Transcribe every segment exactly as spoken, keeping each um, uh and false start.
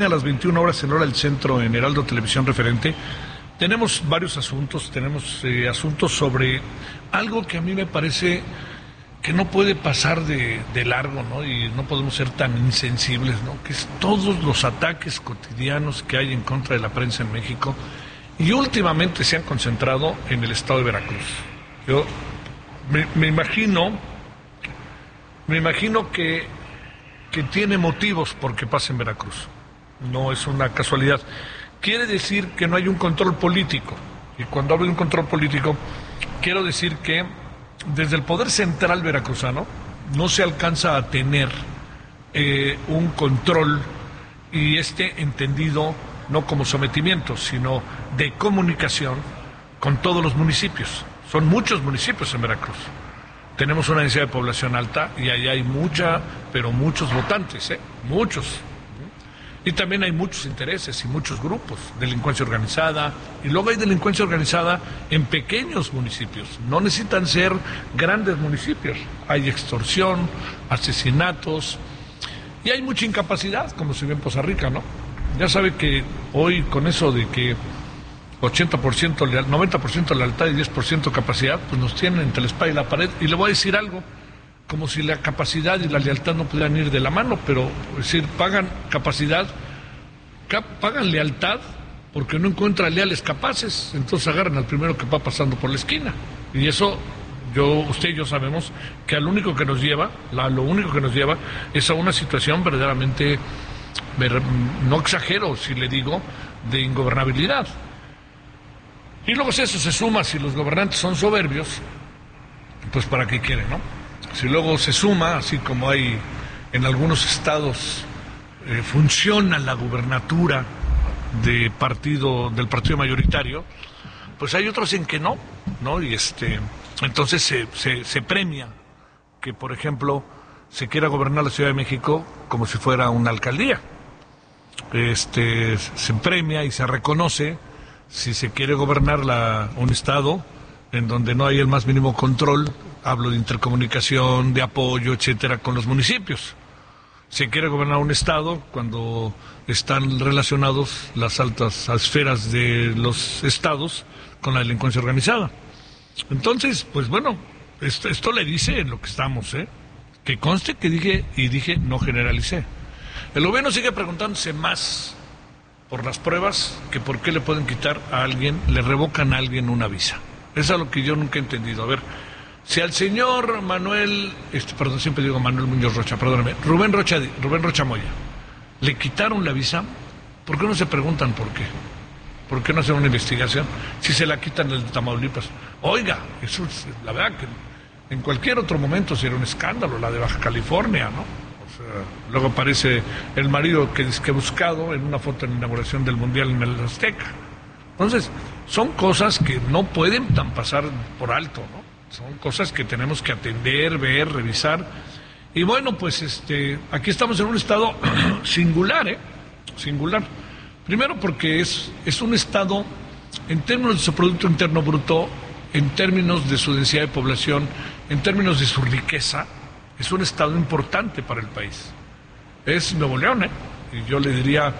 A las veintiuna horas en hora del centro en Heraldo Televisión Referente. Tenemos varios asuntos, tenemos eh, asuntos sobre algo que a mí me parece que no puede pasar de, de largo, ¿no? Y no podemos ser tan insensibles, ¿no? Que es todos los ataques cotidianos que hay en contra de la prensa en México y últimamente se han concentrado en el estado de Veracruz. Yo me, me imagino, me imagino que, que tiene motivos por qué pasa en Veracruz. No es una casualidad. Quiere decir que no hay un control político. Y cuando hablo de un control político, quiero decir que desde el poder central veracruzano no se alcanza a tener eh, un control, y este entendido no como sometimiento, sino de comunicación con todos los municipios. Son muchos municipios en Veracruz. Tenemos una densidad de población alta y ahí hay mucha, pero muchos votantes, ¿eh? Muchos. Y también hay muchos intereses y muchos grupos, delincuencia organizada, y luego hay delincuencia organizada en pequeños municipios, no necesitan ser grandes municipios, hay extorsión, asesinatos, y hay mucha incapacidad, como se ve en Poza Rica, ¿no? Ya sabe que hoy con eso de que ochenta por ciento, noventa por ciento lealtad y diez por ciento capacidad, pues nos tienen entre la espada y la pared, y le voy a decir algo, como si la capacidad y la lealtad no pudieran ir de la mano, pero es decir, pagan capacidad, cap, pagan lealtad porque no encuentran leales capaces, entonces agarran al primero que va pasando por la esquina. Y eso, yo, usted y yo sabemos que al único que nos lleva, la, lo único que nos lleva es a una situación verdaderamente, no exagero si le digo, de ingobernabilidad. Y luego si eso se suma, si los gobernantes son soberbios, pues para qué quieren, ¿no? Si luego se suma, así como hay en algunos estados, eh, funciona la gubernatura de partido, del partido mayoritario, pues hay otros en que no, ¿no? Y este, entonces se, se, se premia que, por ejemplo, se quiera gobernar la Ciudad de México como si fuera una alcaldía. Este, se premia y se reconoce si se quiere gobernar la, un estado en donde no hay el más mínimo control. Hablo de intercomunicación, de apoyo, etcétera, con los municipios. Se quiere gobernar un estado cuando están relacionados las altas esferas de los estados con la delincuencia organizada. Entonces, pues bueno, esto, esto le dice en lo que estamos, ¿eh? Que conste que dije, y dije, no generalicé. El gobierno sigue preguntándose más por las pruebas que por qué le pueden quitar a alguien, le revocan a alguien una visa. Eso es lo que yo nunca he entendido. A ver, si al señor Manuel, este, perdón, siempre digo Manuel Muñoz Rocha, perdóname, Rubén Rocha, Rubén Rocha Moya, le quitaron la visa, ¿por qué no se preguntan por qué? ¿Por qué no hacen una investigación? Si se la quitan el de Tamaulipas. Oiga, eso es, la verdad que en cualquier otro momento sería un escándalo, la de Baja California, ¿no? O sea, luego aparece el marido que que buscado en una foto en la inauguración del Mundial en el Azteca. Entonces, son cosas que no pueden tan pasar por alto, ¿no? Son cosas que tenemos que atender, ver, revisar. Y bueno, pues este, aquí estamos en un estado singular, ¿eh? Singular. Primero porque es, es un estado, en términos de su Producto Interno Bruto, en términos de su densidad de población, en términos de su riqueza, es un estado importante para el país. Es Nuevo León, ¿eh? Y yo le diría,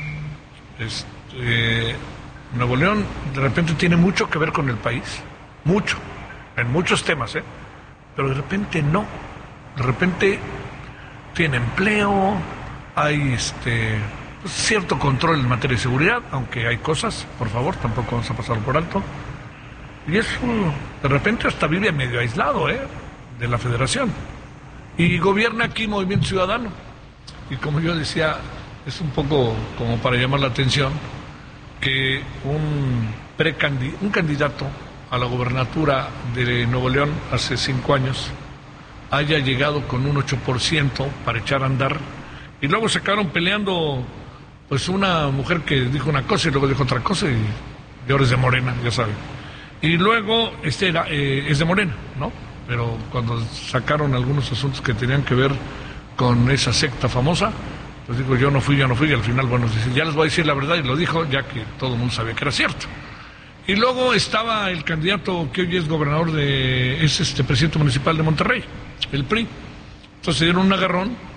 este, Nuevo León de repente tiene mucho que ver con el país, mucho. En muchos temas, ¿eh? Pero de repente no. De repente tiene empleo, hay este pues, cierto control en materia de seguridad, aunque hay cosas, por favor, tampoco vamos a pasarlo por alto. Y eso, de repente hasta vive medio aislado, ¿eh? De la federación. Y gobierna aquí Movimiento Ciudadano. Y como yo decía, es un poco como para llamar la atención que un precandi- un candidato a la gobernatura de Nuevo León hace cinco años haya llegado con un ocho por ciento para echar a andar, y luego se acabaron peleando pues una mujer que dijo una cosa y luego dijo otra cosa, y, y ahora es de Morena, ya saben. Y luego este era, eh, es de Morena, ¿no? Pero cuando sacaron algunos asuntos que tenían que ver con esa secta famosa, pues digo, yo no fui, yo no fui, y al final, bueno, ya les voy a decir la verdad, y lo dijo, ya que todo el mundo sabía que era cierto. Y luego estaba el candidato que hoy es gobernador de, es este presidente municipal de Monterrey, el P R I. Entonces dieron un agarrón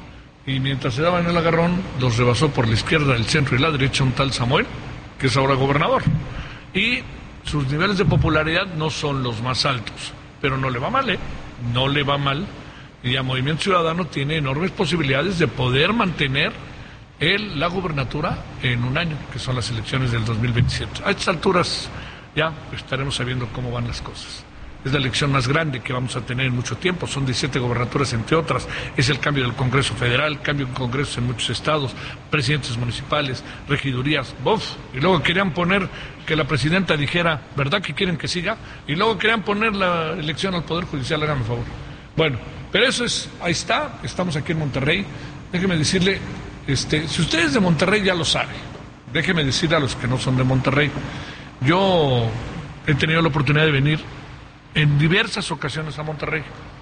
y mientras se daban el agarrón, los rebasó por la izquierda, el centro y la derecha un tal Samuel, que es ahora gobernador. Y sus niveles de popularidad no son los más altos, pero no le va mal, ¿eh? No le va mal. Y a Movimiento Ciudadano tiene enormes posibilidades de poder mantener el, la gubernatura en un año, que son las elecciones del dos mil veintisiete. A estas alturas ya estaremos sabiendo cómo van las cosas. Es la elección más grande que vamos a tener en mucho tiempo, son diecisiete gobernaturas entre otras, es el cambio del Congreso Federal, cambio de congresos en muchos estados, presidentes municipales, regidurías, ¡bof! Y luego querían poner que la presidenta dijera, ¿verdad que quieren que siga? Y luego querían poner la elección al Poder Judicial, háganme favor. Bueno, pero eso es, ahí está, estamos aquí en Monterrey, déjeme decirle, este, si usted es de Monterrey ya lo sabe, déjeme decirle a los que no son de Monterrey, yo he tenido la oportunidad de venir en diversas ocasiones a Monterrey.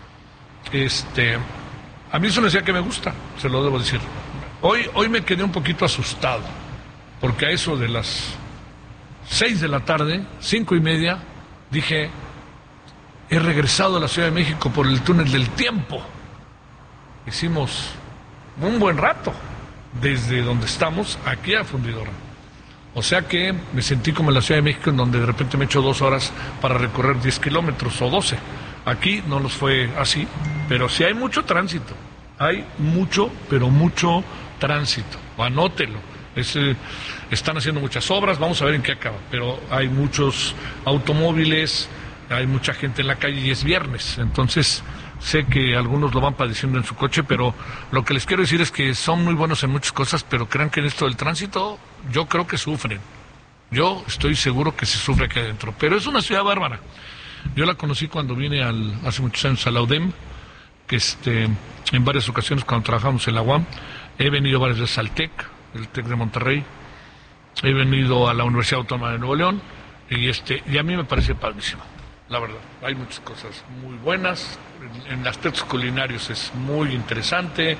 Este, a mí es una ciudad que me gusta, se lo debo decir. Hoy, hoy me quedé un poquito asustado, porque a eso de las seis de la tarde, cinco y media, dije, he regresado a la Ciudad de México por el túnel del tiempo. Hicimos un buen rato, desde donde estamos, aquí a Fundidora. O sea que me sentí como en la Ciudad de México, en donde de repente me echo dos horas para recorrer diez kilómetros o doce. Aquí no nos fue así, pero sí hay mucho tránsito. Hay mucho, pero mucho tránsito. Anótelo. Es, eh, están haciendo muchas obras, vamos a ver en qué acaba. Pero hay muchos automóviles, hay mucha gente en la calle y es viernes. Entonces, sé que algunos lo van padeciendo en su coche, pero lo que les quiero decir es que son muy buenos en muchas cosas, pero crean que en esto del tránsito, yo creo que sufren. Yo estoy seguro que se sufre aquí adentro, pero es una ciudad bárbara. Yo la conocí cuando vine al, hace muchos años a la U D E M, que este, en varias ocasiones cuando trabajamos en la U A M, he venido varias veces al TEC, el TEC de Monterrey, he venido a la Universidad Autónoma de Nuevo León, y, este, y a mí me parece padrísimo. La verdad, hay muchas cosas muy buenas, en, en aspectos culinarios es muy interesante,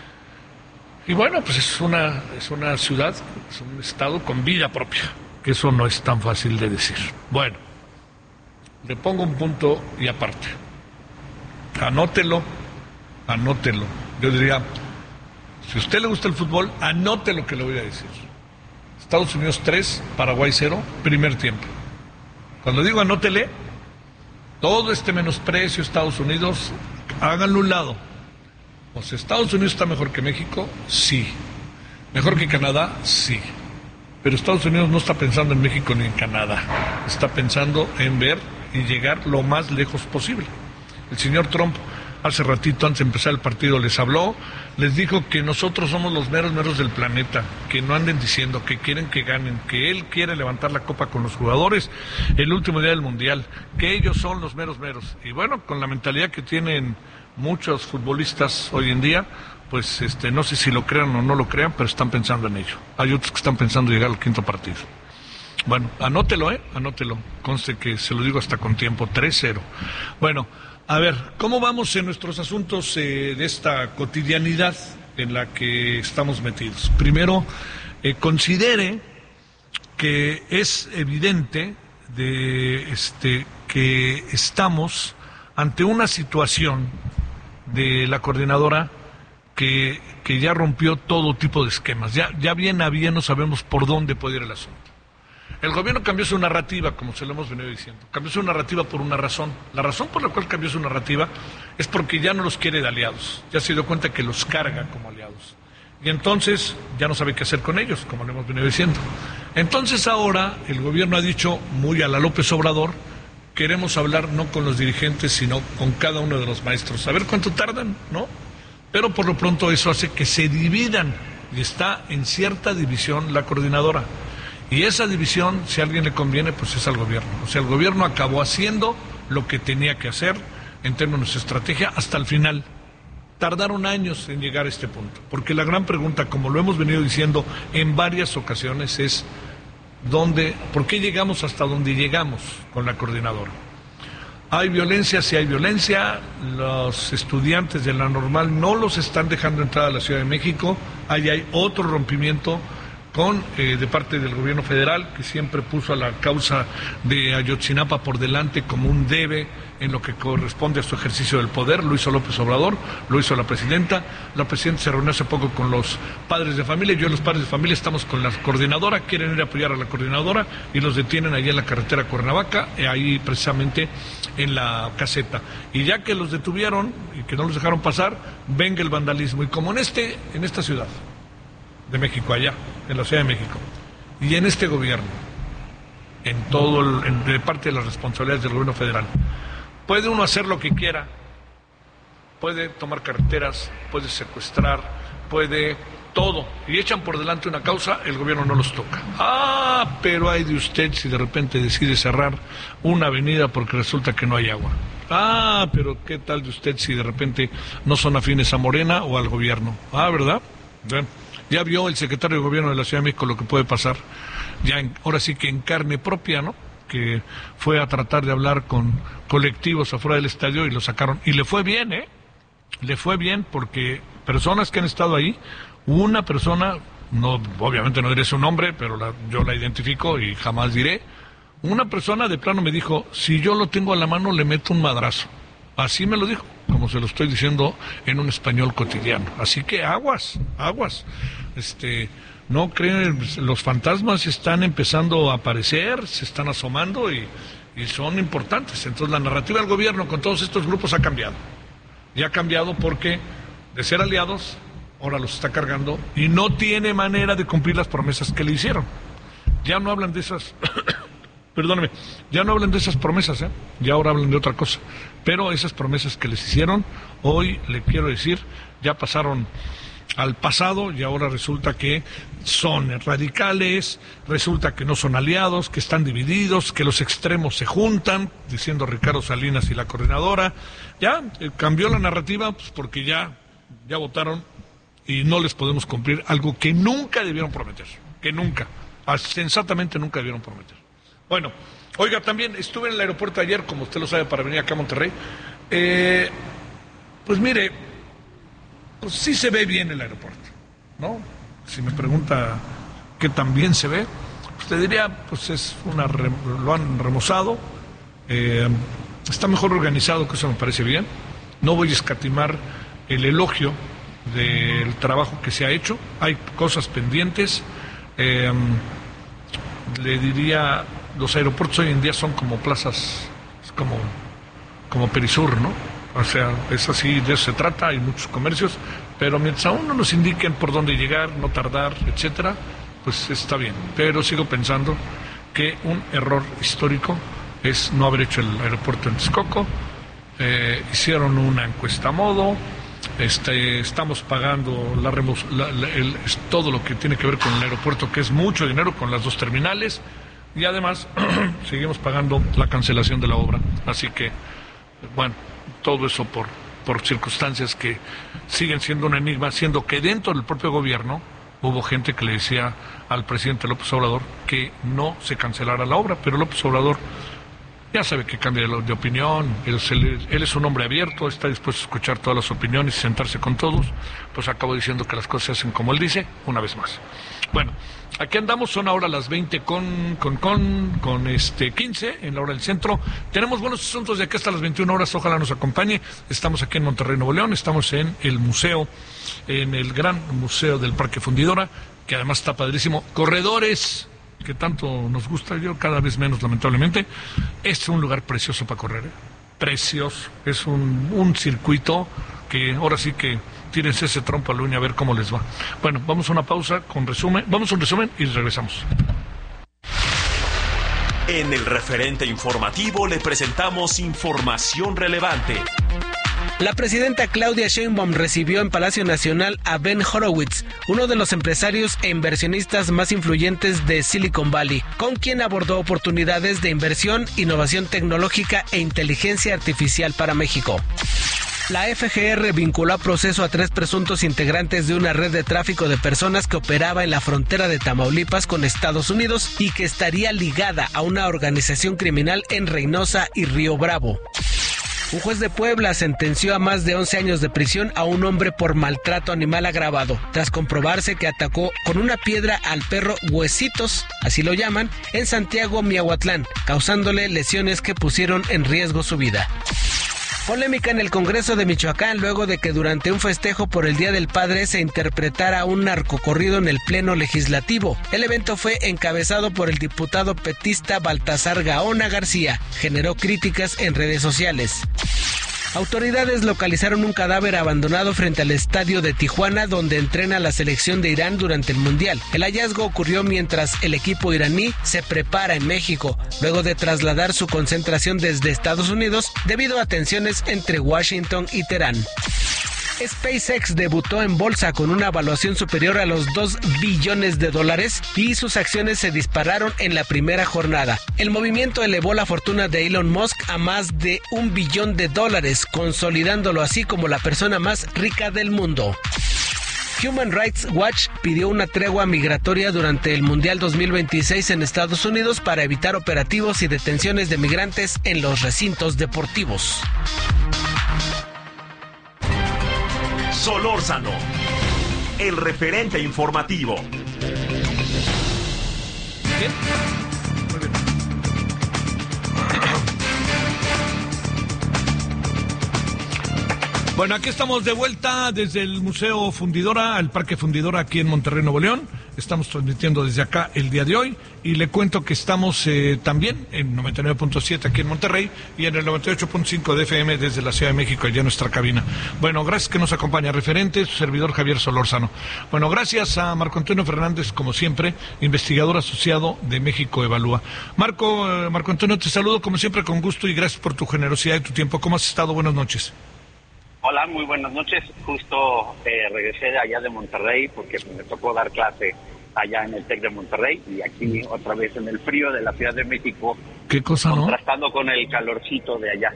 y bueno, pues es una, es una ciudad, es un estado con vida propia, que eso no es tan fácil de decir. Bueno, le pongo un punto y aparte, anótelo, anótelo, yo diría, si a usted le gusta el fútbol, anote lo que le voy a decir. Estados Unidos tres, Paraguay cero, primer tiempo. Cuando digo anótele, todo este menosprecio, Estados Unidos, háganlo a un lado. O sea, ¿Estados Unidos está mejor que México? Sí. ¿Mejor que Canadá? Sí. Pero Estados Unidos no está pensando en México ni en Canadá. Está pensando en ver y llegar lo más lejos posible. El señor Trump, hace ratito, antes de empezar el partido, les habló, les dijo que nosotros somos los meros meros del planeta, que no anden diciendo que quieren que ganen, que él quiere levantar la copa con los jugadores el último día del Mundial, que ellos son los meros meros. Y bueno, con la mentalidad que tienen muchos futbolistas hoy en día, pues este, no sé si lo crean o no lo crean, pero están pensando en ello. Hay otros que están pensando en llegar al quinto partido. Bueno, anótelo, ¿eh? Anótelo. Conste que se lo digo hasta con tiempo, tres cero. Bueno, a ver, ¿cómo vamos en nuestros asuntos eh, de esta cotidianidad en la que estamos metidos? Primero, eh, considere que es evidente de, este, que estamos ante una situación de la coordinadora que, que ya rompió todo tipo de esquemas. Ya, ya bien a bien no sabemos por dónde puede ir el asunto. El gobierno cambió su narrativa, como se lo hemos venido diciendo. Cambió su narrativa por una razón. La razón por la cual cambió su narrativa es porque ya no los quiere de aliados. Ya se dio cuenta que los carga como aliados. Y entonces ya no sabe qué hacer con ellos, como le hemos venido diciendo. Entonces ahora el gobierno ha dicho, muy a la López Obrador, queremos hablar no con los dirigentes, sino con cada uno de los maestros. A ver cuánto tardan, ¿no? Pero por lo pronto eso hace que se dividan. Y está en cierta división la coordinadora. Y esa división, si a alguien le conviene, pues es al gobierno. O sea, el gobierno acabó haciendo lo que tenía que hacer en términos de estrategia hasta el final. Tardaron años en llegar a este punto. Porque la gran pregunta, como lo hemos venido diciendo en varias ocasiones, es ¿dónde, por qué llegamos hasta donde llegamos con la coordinadora? Hay violencia, sí hay violencia. Los estudiantes de la normal no los están dejando entrar a la Ciudad de México. Ahí hay otro rompimiento con eh, de parte del gobierno federal, que siempre puso a la causa de Ayotzinapa por delante como un debe en lo que corresponde a su ejercicio del poder. Lo hizo López Obrador, lo hizo la presidenta. La presidenta se reunió hace poco con los padres de familia. Yo y los padres de familia estamos con la coordinadora, quieren ir a apoyar a la coordinadora y los detienen allí en la carretera Cuernavaca, ahí precisamente en la caseta. Y ya que los detuvieron y que no los dejaron pasar, venga el vandalismo. Y como en este, en esta ciudad de México, allá, en la Ciudad de México, y en este gobierno, en todo, el, en, de parte de las responsabilidades del gobierno federal, puede uno hacer lo que quiera, puede tomar carreteras, puede secuestrar, puede todo, y echan por delante una causa, el gobierno no los toca. Ah, pero hay de usted si de repente decide cerrar una avenida porque resulta que no hay agua. Ah, pero qué tal de usted si de repente no son afines a Morena o al gobierno. Ah, ¿verdad? Bien. Ya vio el secretario de Gobierno de la Ciudad de México lo que puede pasar, ya en, ahora sí que en carne propia, ¿no? Que fue a tratar de hablar con colectivos afuera del estadio y lo sacaron. Y le fue bien, ¿eh? Le fue bien porque personas que han estado ahí, una persona, no, obviamente no diré su nombre, pero la, yo la identifico y jamás diré, una persona de plano me dijo, si yo lo tengo a la mano le meto un madrazo. Así me lo dijo, como se lo estoy diciendo en un español cotidiano. Así que aguas, aguas. Este, no creen, los fantasmas están empezando a aparecer, se están asomando y, y son importantes. Entonces la narrativa del gobierno con todos estos grupos ha cambiado. Y ha cambiado porque de ser aliados, ahora los está cargando y no tiene manera de cumplir las promesas que le hicieron. Ya no hablan de esas... Perdóneme, ya no hablan de esas promesas, ¿eh? Ya ahora hablan de otra cosa. Pero esas promesas que les hicieron, hoy le quiero decir, ya pasaron al pasado y ahora resulta que son radicales, resulta que no son aliados, que están divididos, que los extremos se juntan, diciendo Ricardo Salinas y la coordinadora. Ya eh, cambió la narrativa pues porque ya, ya votaron y no les podemos cumplir algo que nunca debieron prometer, que nunca, sensatamente nunca debieron prometer. Bueno, oiga, también estuve en el aeropuerto ayer, como usted lo sabe, para venir acá a Monterrey. Eh, pues mire, pues sí se ve bien el aeropuerto, ¿no? Si me pregunta qué tan bien se ve, usted diría, pues es una, lo han remozado, eh, está mejor organizado, que eso me parece bien. No voy a escatimar el elogio del trabajo que se ha hecho, hay cosas pendientes, eh, le diría... Los aeropuertos hoy en día son como plazas, como, como Perisur, ¿no? O sea, es así, de eso se trata, hay muchos comercios, pero mientras aún no nos indiquen por dónde llegar, no tardar, etcétera, pues está bien. Pero sigo pensando que un error histórico es no haber hecho el aeropuerto en Texcoco. Eh, hicieron una encuesta a modo, este, estamos pagando la, la, la, el, todo lo que tiene que ver con el aeropuerto, que es mucho dinero, con las dos terminales. Y además seguimos pagando la cancelación de la obra. Así que, bueno, todo eso por, por circunstancias que siguen siendo un enigma, siendo que dentro del propio gobierno hubo gente que le decía al presidente López Obrador que no se cancelara la obra, pero López Obrador ya sabe que cambia de, de opinión, él, él, él es un hombre abierto, está dispuesto a escuchar todas las opiniones y sentarse con todos, pues acabo diciendo que las cosas se hacen como él dice, una vez más. Bueno, aquí andamos, son ahora las veinte con, con, con, con este quince, en la hora del centro. Tenemos buenos asuntos de aquí hasta las veintiuna horas, ojalá nos acompañe. Estamos aquí en Monterrey, Nuevo León, estamos en el museo, en el gran museo del Parque Fundidora, que además está padrísimo. Corredores, que tanto nos gusta, yo cada vez menos lamentablemente. Es un lugar precioso para correr, ¿eh? Precioso, es un, un circuito que ahora sí que tírense ese trompo a la uña a ver cómo les va. Bueno, vamos a una pausa con resumen, vamos a un resumen y regresamos. En el referente informativo le presentamos información relevante. La presidenta Claudia Sheinbaum recibió en Palacio Nacional a Ben Horowitz, uno de los empresarios e inversionistas más influyentes de Silicon Valley, con quien abordó oportunidades de inversión, innovación tecnológica e inteligencia artificial para México. La F G R vinculó a proceso a tres presuntos integrantes de una red de tráfico de personas que operaba en la frontera de Tamaulipas con Estados Unidos y que estaría ligada a una organización criminal en Reynosa y Río Bravo. Un juez de Puebla sentenció a más de once años de prisión a un hombre por maltrato animal agravado, tras comprobarse que atacó con una piedra al perro Huesitos, así lo llaman, en Santiago, Miahuatlán, causándole lesiones que pusieron en riesgo su vida. Polémica en el Congreso de Michoacán luego de que durante un festejo por el Día del Padre se interpretara un narcocorrido en el Pleno Legislativo. El evento fue encabezado por el diputado petista Baltasar Gaona García. Generó críticas en redes sociales. Autoridades localizaron un cadáver abandonado frente al estadio de Tijuana, donde entrena la selección de Irán durante el Mundial. El hallazgo ocurrió mientras el equipo iraní se prepara en México, luego de trasladar su concentración desde Estados Unidos debido a tensiones entre Washington y Teherán. SpaceX debutó en bolsa con una evaluación superior a los dos billones de dólares y sus acciones se dispararon en la primera jornada. El movimiento elevó la fortuna de Elon Musk a más de un billón de dólares, consolidándolo así como la persona más rica del mundo. Human Rights Watch pidió una tregua migratoria durante el Mundial dos mil veintiséis en Estados Unidos para evitar operativos y detenciones de migrantes en los recintos deportivos. Solórzano, el referente informativo. Bien. Muy bien. Bueno, aquí estamos de vuelta desde el Museo Fundidora, el Parque Fundidora aquí en Monterrey, Nuevo León. Estamos transmitiendo desde acá el día de hoy y le cuento que estamos eh, también en noventa y nueve punto siete aquí en Monterrey y en el noventa y ocho punto cinco de F M desde la Ciudad de México, allá en nuestra cabina. Bueno, gracias que nos acompaña referente, su servidor Javier Solórzano. Bueno, gracias a Marco Antonio Fernández, como siempre, investigador asociado de México Evalúa. Marco, eh, Marco Antonio, te saludo como siempre con gusto y gracias por tu generosidad y tu tiempo. ¿Cómo has estado? Buenas noches. Hola, muy buenas noches. Justo eh, regresé de allá de Monterrey porque me tocó dar clase allá en el TEC de Monterrey y aquí otra vez en el frío de la Ciudad de México. ¿Qué cosa, no? Contrastando con el calorcito de allá.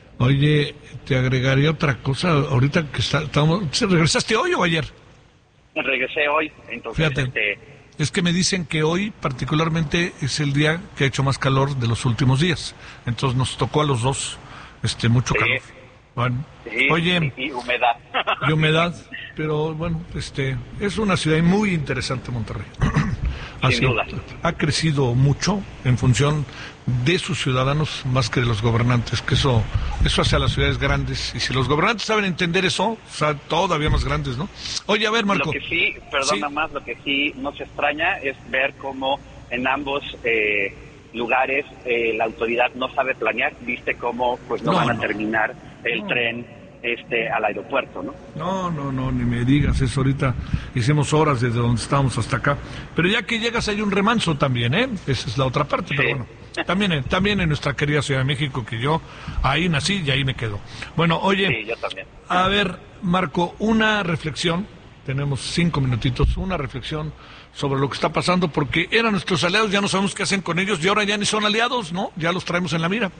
Oye, te agregaría otra cosa. Ahorita que está, estamos, ¿regresaste hoy o ayer? Regresé hoy, entonces... Fíjate, este... es que me dicen que hoy particularmente es el día que ha hecho más calor de los últimos días. Entonces nos tocó a los dos este mucho sí. calor. Bueno, sí, oye, y, y humedad. Y humedad, pero bueno, este es una ciudad muy interesante, Monterrey. Sin duda. Ha crecido mucho en función de sus ciudadanos más que de los gobernantes, que eso eso hace a las ciudades grandes. Y si los gobernantes saben entender eso, o sea, todavía más grandes, ¿no? Oye, a ver, Marco. Lo que sí, perdona sí. más, lo que sí nos extraña es ver cómo en ambos... Eh, lugares eh, la autoridad no sabe planear, viste cómo pues no, no van a no. terminar el no. tren este al aeropuerto, ¿no? No, no, no, ni me digas eso. Ahorita hicimos horas desde donde estábamos hasta acá, pero ya que llegas hay un remanso también, ¿eh? Esa es la otra parte, sí. Pero bueno, también, también en nuestra querida Ciudad de México, que yo ahí nací y ahí me quedo. Bueno, oye, sí, yo también. A ver, Marco, una reflexión, tenemos cinco minutitos, una reflexión sobre lo que está pasando, porque eran nuestros aliados, ya no sabemos qué hacen con ellos y ahora ya ni son aliados, ¿no? Ya los traemos en la mira.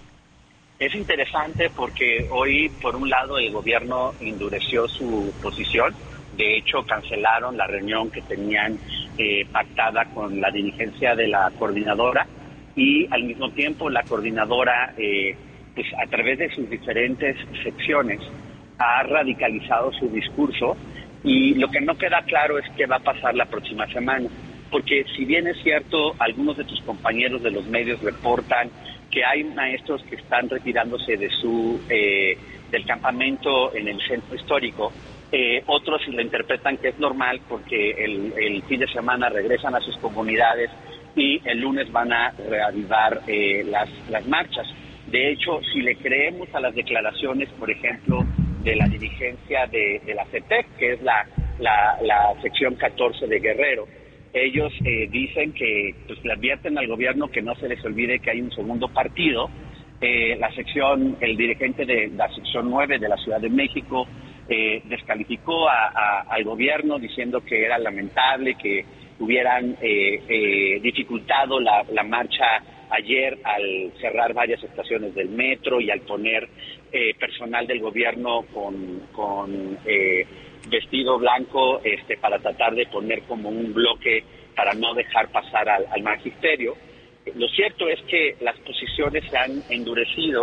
Es interesante porque hoy, por un lado, el gobierno endureció su posición. De hecho, cancelaron la reunión que tenían eh, pactada con la dirigencia de la coordinadora y, al mismo tiempo, la coordinadora, eh, pues a través de sus diferentes secciones, ha radicalizado su discurso. Y lo que no queda claro es qué va a pasar la próxima semana, porque si bien es cierto, algunos de tus compañeros de los medios reportan que hay maestros que están retirándose de su eh, del campamento en el centro histórico, eh, otros lo interpretan que es normal porque el, el fin de semana regresan a sus comunidades y el lunes van a reavivar eh, las, las marchas. De hecho, si le creemos a las declaraciones, por ejemplo, de la dirigencia de, de la C E T E C, que es la, la, la sección catorce de Guerrero, ellos eh, dicen que pues le advierten al gobierno que no se les olvide que hay un segundo partido. Eh, la sección, el dirigente de la sección nueve de la Ciudad de México eh, descalificó a, a, al gobierno diciendo que era lamentable que hubieran eh, eh, dificultado la, la marcha ayer al cerrar varias estaciones del metro y al poner eh, personal del gobierno con, con eh, vestido blanco este, para tratar de poner como un bloque para no dejar pasar al, al magisterio. Lo cierto es que las posiciones se han endurecido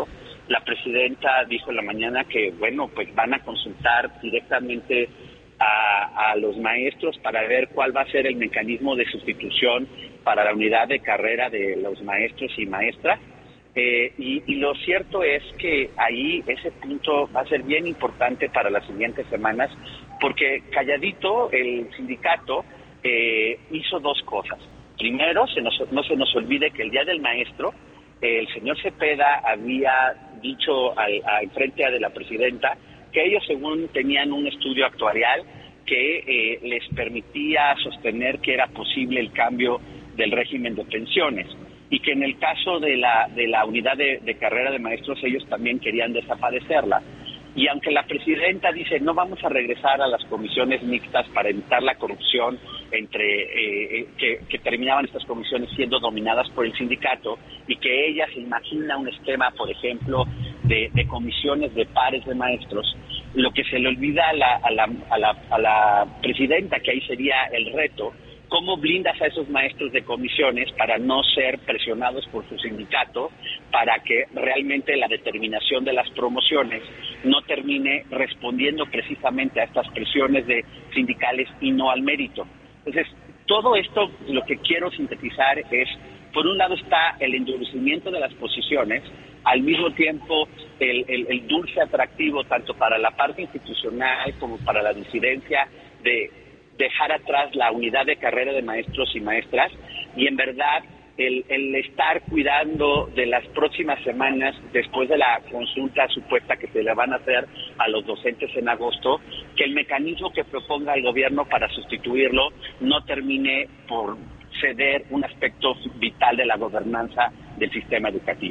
La presidenta dijo en la mañana que, bueno, pues van a consultar directamente a, a los maestros para ver cuál va a ser el mecanismo de sustitución para la unidad de carrera de los maestros y maestras. Eh, y, y lo cierto es que ahí ese punto va a ser bien importante para las siguientes semanas, porque calladito el sindicato eh, hizo dos cosas. Primero, se nos, no se nos olvide que el Día del Maestro, eh, el señor Cepeda había dicho al, al frente de la presidenta que ellos, según tenían un estudio actuarial que eh, les permitía sostener que era posible el cambio del régimen de pensiones, y que en el caso de la de la unidad de, de carrera de maestros ellos también querían desaparecerla. Y aunque la presidenta dice no vamos a regresar a las comisiones mixtas para evitar la corrupción entre eh, que, que terminaban estas comisiones siendo dominadas por el sindicato, y que ella se imagina un esquema, por ejemplo, de, de comisiones de pares de maestros, lo que se le olvida a la, a la, a la, a la presidenta, que ahí sería el reto, ¿cómo blindas a esos maestros de comisiones para no ser presionados por su sindicato, para que realmente la determinación de las promociones no termine respondiendo precisamente a estas presiones de sindicales y no al mérito? Entonces, todo esto lo que quiero sintetizar es, por un lado está el endurecimiento de las posiciones, al mismo tiempo el, el, el dulce atractivo tanto para la parte institucional como para la disidencia de dejar atrás la unidad de carrera de maestros y maestras, y en verdad el, el estar cuidando de las próximas semanas, después de la consulta supuesta que se le van a hacer a los docentes en agosto, que el mecanismo que proponga el gobierno para sustituirlo no termine por ceder un aspecto vital de la gobernanza del sistema educativo.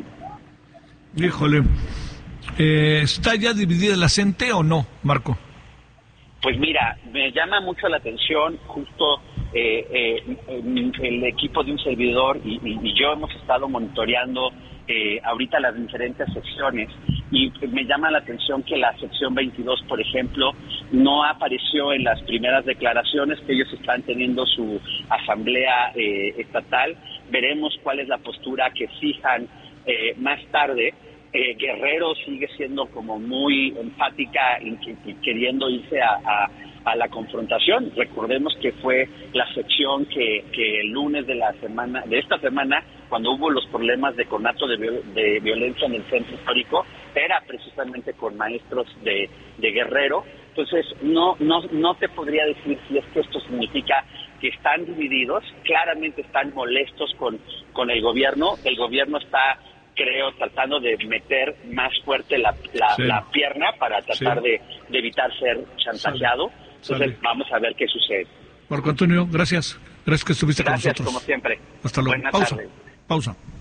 Híjole, eh, ¿está ya dividida la CENTE o no, Marco? Pues mira, me llama mucho la atención, justo eh, eh, el equipo de un servidor y, y, y yo hemos estado monitoreando eh, ahorita las diferentes secciones, y me llama la atención que la sección veintidós, por ejemplo, no apareció en las primeras declaraciones, que ellos están teniendo su asamblea eh, estatal. Veremos cuál es la postura que fijan eh, más tarde. Eh, Guerrero sigue siendo como muy enfática y, y queriendo irse a, a, a la confrontación. Recordemos que fue la sección que, que el lunes de la semana, de esta semana, cuando hubo los problemas de conato de, de violencia en el centro histórico, era precisamente con maestros de, de Guerrero. Entonces, no, no, no te podría decir si es que esto significa que están divididos. Claramente están molestos con, con el gobierno. El gobierno está, creo, tratando de meter más fuerte la, la, sí. la pierna para tratar sí. de, de evitar ser chantajeado. Sale. Entonces, Sale. vamos a ver qué sucede. Marco Antonio, gracias. Gracias que estuviste gracias, con nosotros. Gracias, como siempre. Hasta luego. Buenas Pausa. tardes. Pausa.